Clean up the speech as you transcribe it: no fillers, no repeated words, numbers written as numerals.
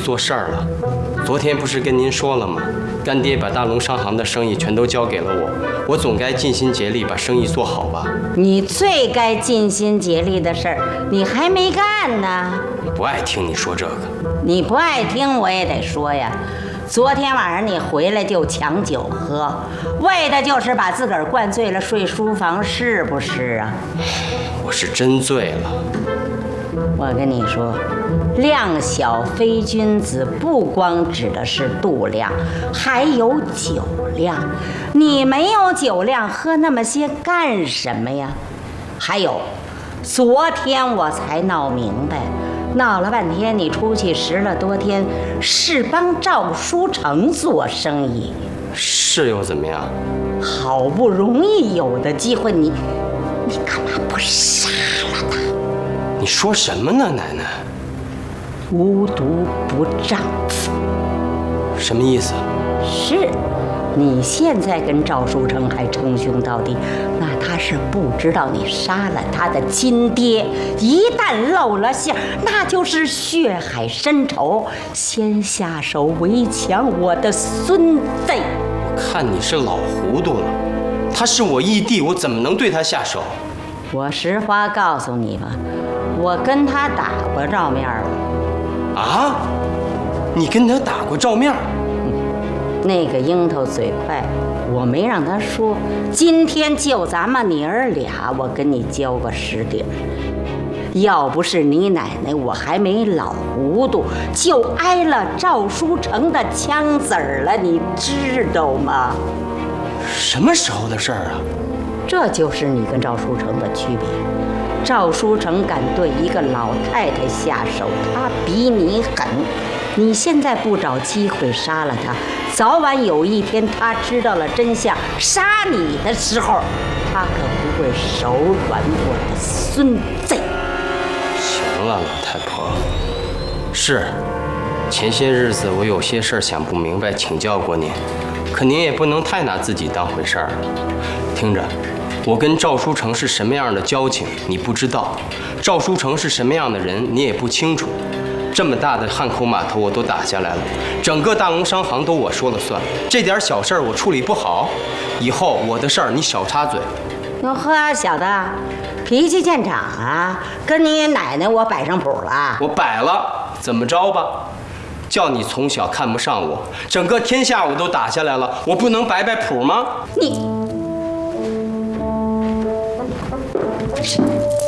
做事儿了。昨天不是跟您说了吗？干爹把大龙商行的生意全都交给了我总该尽心竭力把生意做好吧。 你最该尽心竭力的事儿，你还没干呢。 我不爱听你说这个。 你不爱听我也得说呀。昨天晚上你回来就抢酒喝，为的就是把自个儿灌醉了睡书房，是不是啊？ 我是真醉了。 我跟你说，量小非君子，不光指的是度量，还有酒量。你没有酒量，喝那么些干什么呀？还有，昨天我才闹明白，闹了半天，你出去10了多天，是帮赵书成做生意。 是又怎么样？ 好不容易有的机会，你干嘛不杀了他？ 你说什么呢，奶奶？ 无毒不丈夫。 什么意思？ 是，你现在跟赵书成还称兄道弟，那他是不知道你杀了他的亲爹，一旦露了馅，那就是血海深仇，先下手为强，我的孙子。 我看你是老糊涂了，他是我义弟，我怎么能对他下手？ 我实话告诉你吧，我跟他打过照面了。 啊？你跟他打过照面？ 那个樱头嘴快，我没让他说。今天就咱们娘儿俩，我跟你交个实底儿。要不是你奶奶，我还没老糊涂，就挨了赵书成的枪子儿了，你知道吗？ 什么时候的事儿啊？ 这就是你跟赵书成的区别。赵书成敢对一个老太太下手，他比你狠。你现在不找机会杀了他，早晚有一天他知道了真相，杀你的时候，他可不会手软，我的孙子。 行了，老太婆，是，前些日子我有些事儿想不明白，请教过您，可您也不能太拿自己当回事儿。听着，我跟赵书成是什么样的交情，你不知道；赵书成是什么样的人，你也不清楚。这么大的汉口码头我都打下来了，整个大龙商行都我说了算，这点小事儿我处理不好，以后我的事儿你少插嘴。 哟呵，小子，脾气见长啊！跟你奶奶我摆上谱了。 我摆了，怎么着吧？叫你从小看不上我，整个天下我都打下来了，我不能摆摆谱吗？ 你。